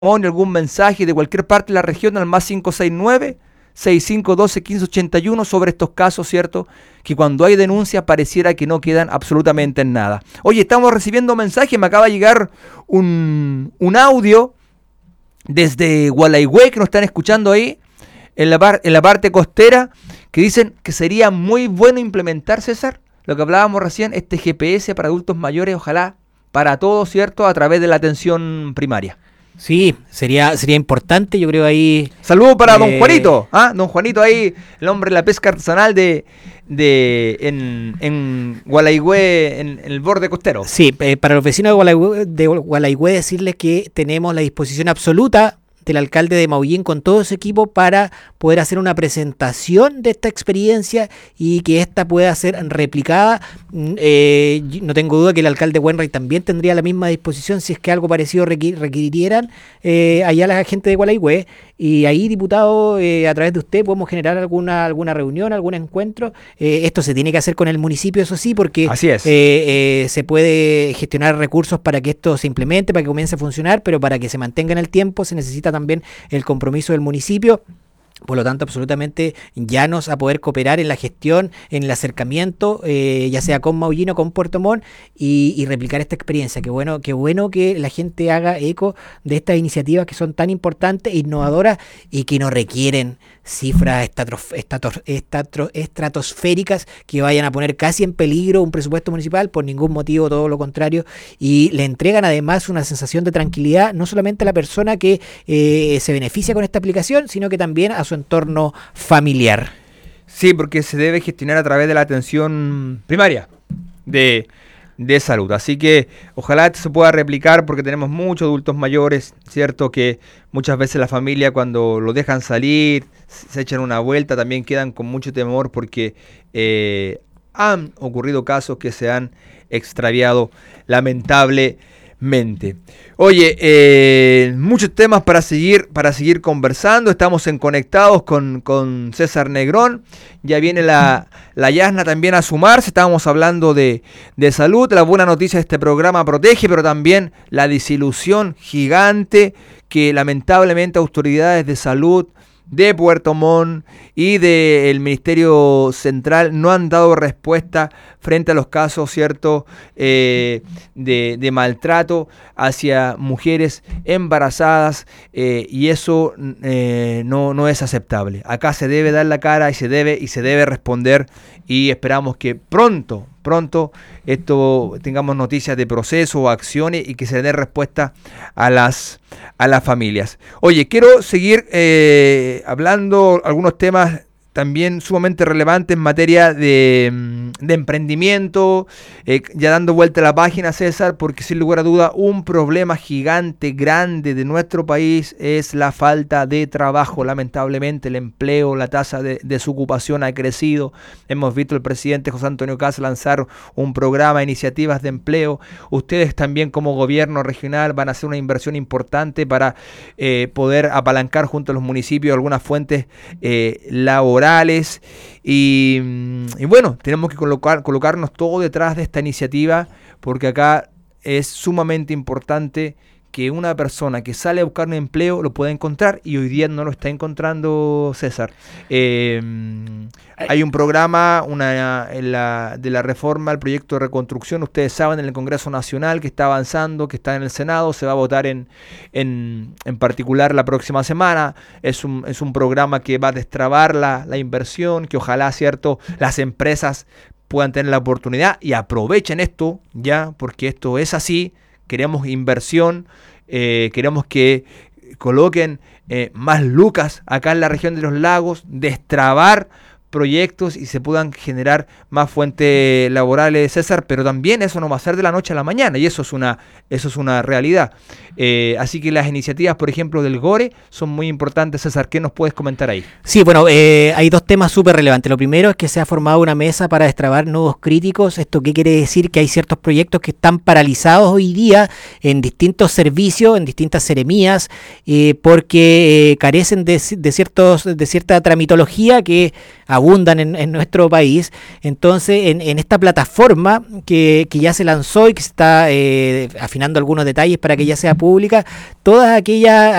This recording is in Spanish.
algún mensaje de cualquier parte de la región al más 569-6512-1581 sobre estos casos, ¿cierto? Que cuando hay denuncias pareciera que no quedan absolutamente en nada. Oye, estamos recibiendo mensajes, me acaba de llegar un audio desde Gualaihue que nos están escuchando ahí, en la parte costera, que dicen que sería muy bueno implementar, César, lo que hablábamos recién, este GPS para adultos mayores, ojalá para todos, ¿cierto? A través de la atención primaria. Sí, sería importante, yo creo ahí. Saludos para don Juanito, don Juanito ahí, el hombre de la pesca artesanal en Gualaihue, en el borde costero. Sí, para los vecinos de Gualaihue decirles que tenemos la disposición absoluta del alcalde de Maullín con todo su equipo para poder hacer una presentación de esta experiencia y que esta pueda ser replicada. No tengo duda que el alcalde Wenray también tendría la misma disposición si es que algo parecido requirieran allá la gente de Gualaihue. Y ahí, diputado, a través de usted podemos generar alguna reunión, algún encuentro. Esto se tiene que hacer con el municipio, eso sí, porque así es. Se puede gestionar recursos para que esto se implemente, para que comience a funcionar, pero para que se mantenga en el tiempo se necesita también el compromiso del municipio. Por lo tanto, absolutamente llanos a poder cooperar en la gestión, en el acercamiento, ya sea con Maullín o con Puerto Montt, y replicar esta experiencia. Qué bueno que la gente haga eco de estas iniciativas que son tan importantes, innovadoras y que no requieren cifras estratosféricas que vayan a poner casi en peligro un presupuesto municipal por ningún motivo, todo lo contrario, y le entregan además una sensación de tranquilidad no solamente a la persona que se beneficia con esta aplicación, sino que también a su entorno familiar. Sí, porque se debe gestionar a través de la atención primaria de salud. Así que ojalá esto se pueda replicar porque tenemos muchos adultos mayores, ¿cierto? Que muchas veces la familia cuando lo dejan salir, se echan una vuelta, también quedan con mucho temor porque han ocurrido casos que se han extraviado lamentablemente. Oye, muchos temas para seguir conversando. Estamos conectados con César Negrón. Ya viene la Yasna también a sumarse. Estábamos hablando de salud. La buena noticia de este programa protege, pero también la desilusión gigante que lamentablemente autoridades de salud de Puerto Montt y del Ministerio Central no han dado respuesta frente a los casos, ¿cierto?, de maltrato hacia mujeres embarazadas, y eso no es aceptable. Acá se debe dar la cara y se debe responder, y esperamos que pronto esto tengamos noticias de proceso o acciones y que se dé respuesta a las familias. Oye, quiero seguir hablando algunos temas también sumamente relevantes en materia de emprendimiento, ya dando vuelta a la página, César, porque sin lugar a duda un problema gigante, grande de nuestro país es la falta de trabajo. Lamentablemente el empleo, la tasa de desocupación ha crecido. Hemos visto al presidente José Antonio Kast lanzar un programa, iniciativas de empleo. Ustedes también como gobierno regional van a hacer una inversión importante para poder apalancar junto a los municipios algunas fuentes laborales. Y bueno, tenemos que colocarnos todo detrás de esta iniciativa, porque acá es sumamente importante que una persona que sale a buscar un empleo lo pueda encontrar, y hoy día no lo está encontrando, César. Hay un programa de la reforma, el proyecto de reconstrucción, ustedes saben, en el Congreso Nacional, que está avanzando, que está en el Senado, se va a votar en particular la próxima semana. Es un programa que va a destrabar la inversión, que ojalá, ¿cierto?, las empresas puedan tener la oportunidad y aprovechen esto, ya, porque esto es así. Queremos inversión, queremos que coloquen más lucas acá en la región de los lagos, destrabar proyectos y se puedan generar más fuentes laborales, César, pero también eso no va a ser de la noche a la mañana, y eso es una realidad. Así que las iniciativas, por ejemplo, del GORE son muy importantes, César. ¿Qué nos puedes comentar ahí? Sí, bueno, hay dos temas súper relevantes. Lo primero es que se ha formado una mesa para destrabar nudos críticos. ¿Esto qué quiere decir? Que hay ciertos proyectos que están paralizados hoy día en distintos servicios, en distintas seremías, porque carecen de cierta tramitología que abundan en nuestro país. Entonces, en esta plataforma que ya se lanzó y que se está afinando algunos detalles para que ya sea pública, todas aquellas